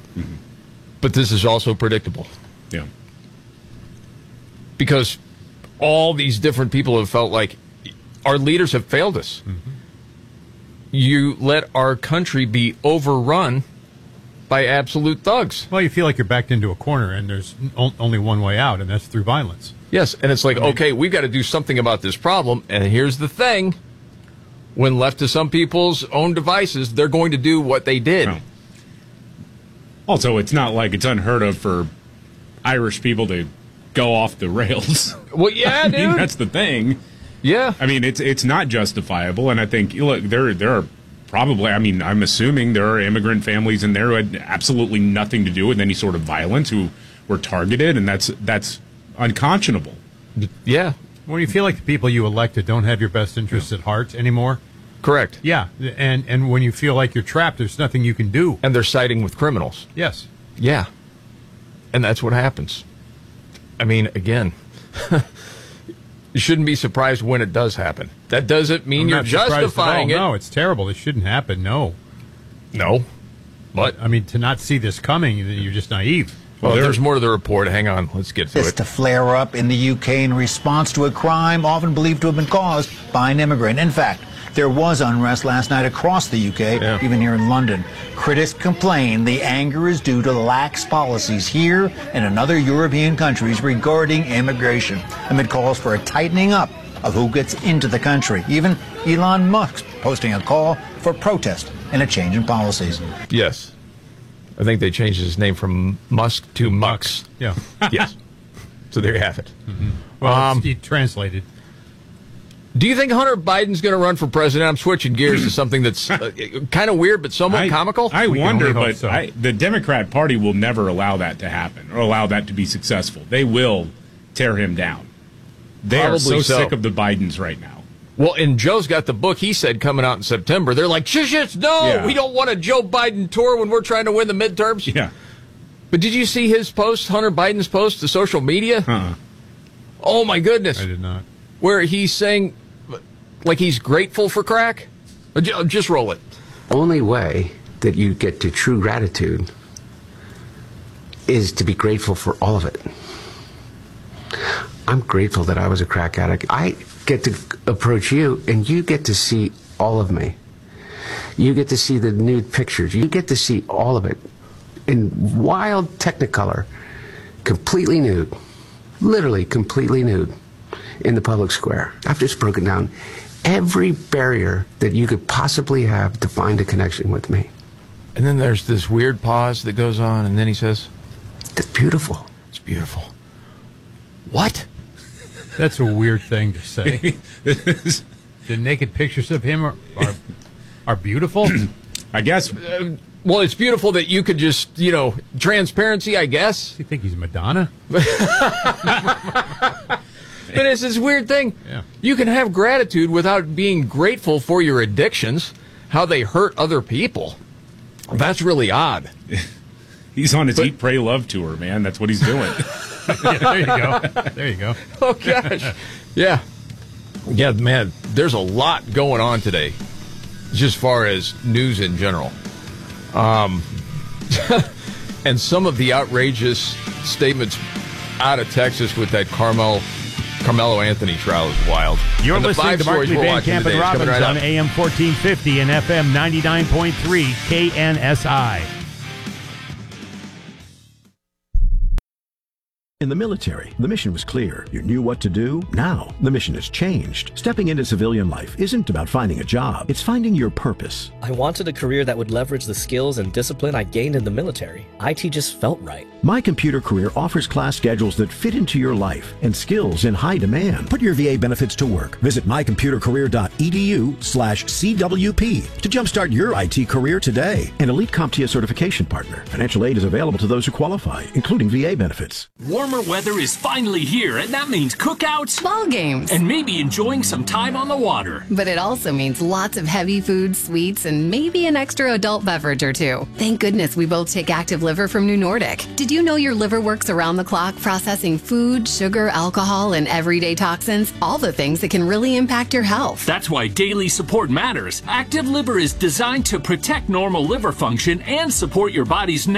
Mm-hmm. But this is also predictable. Yeah. Because all these different people have felt like our leaders have failed us. Mm-hmm. You let our country be overrun by absolute thugs. Well, you feel like you're backed into a corner, and there's only one way out, and that's through violence. Yes, and it's like, okay, we've got to do something about this problem. And here's the thing. When left to some people's own devices, they're going to do what they did. Oh. Also, it's not like it's unheard of for Irish people to go off the rails. Well, yeah, dude. I mean, that's the thing. Yeah. I mean, it's not justifiable, and I think, look, there are probably, I mean, I'm assuming there are immigrant families in there who had absolutely nothing to do with any sort of violence, who were targeted, and that's unconscionable. Yeah. When you feel like the people you elected don't have your best interests at heart anymore. Correct. Yeah, and when you feel like you're trapped, there's nothing you can do. And they're siding with criminals. Yes. Yeah. And that's what happens. I mean, again, you shouldn't be surprised when it does happen. That doesn't mean you're justifying it. No, it's terrible. It shouldn't happen. No. But I mean, to not see this coming, you're just naive. Well, there's more to the report. Hang on. Let's get to it. This to flare up in the UK in response to a crime often believed to have been caused by an immigrant. In fact, there was unrest last night across the UK, even here in London. Critics complain the anger is due to lax policies here and in other European countries regarding immigration, amid calls for a tightening up of who gets into the country. Even Elon Musk posting a call for protest and a change in policies. Yes. I think they changed his name from Musk to Mux. Yeah. Yes. So there you have it. Mm-hmm. Well, he translated. Do you think Hunter Biden's going to run for president? I'm switching gears to something that's kind of weird but somewhat comical. I wonder, but the Democrat Party will never allow that to happen or allow that to be successful. They will tear him down. They are so sick of the Bidens right now. Well, and Joe's got the book, he said, coming out in September. They're like, shush, no, we don't want a Joe Biden tour when we're trying to win the midterms. Yeah. But did you see his post, Hunter Biden's post to social media? Oh, my goodness. I did not. Where he's saying, like he's grateful for crack? Just roll it. Only way that you get to true gratitude is to be grateful for all of it. I'm grateful that I was a crack addict. I get to approach you, and you get to see all of me. You get to see the nude pictures. You get to see all of it in wild Technicolor, completely nude, literally completely nude, in the public square. I've just broken down every barrier that you could possibly have to find a connection with me. And then there's this weird pause that goes on, and then he says, "That's beautiful." It's beautiful. What? That's a weird thing to say. The naked pictures of him are beautiful? I guess. Well, it's beautiful that you could just, transparency, I guess. You think he's Madonna? But it's this weird thing. Yeah. You can have gratitude without being grateful for your addictions, how they hurt other people. That's really odd. He's on his Eat, Pray, Love tour, man. That's what he's doing. Yeah, there you go. There you go. Oh, gosh. Yeah. Yeah, man, there's a lot going on today, just as far as news in general. And some of the outrageous statements out of Texas with that Carmelo Anthony trial is wild. You're listening to Markley, Van Camp, and Robbins on AM 1450 and FM 99.3 KNSI. In the military, the mission was clear. You knew what to do. Now, the mission has changed. Stepping into civilian life isn't about finding a job. It's finding your purpose. I wanted a career that would leverage the skills and discipline I gained in the military. IT just felt right. My Computer Career offers class schedules that fit into your life and skills in high demand. Put your VA benefits to work. Visit mycomputercareer.edu/CWP to jumpstart your IT career today. An elite CompTIA certification partner. Financial aid is available to those who qualify, including VA benefits. Warmer weather is finally here, and that means cookouts, ball games, and maybe enjoying some time on the water. But it also means lots of heavy food, sweets, and maybe an extra adult beverage or two. Thank goodness we both take Active Liver from New Nordic. Did you know your liver works around the clock processing food, sugar, alcohol, and everyday toxins? All the things that can really impact your health. That's why daily support matters. Active Liver is designed to protect normal liver function and support your body's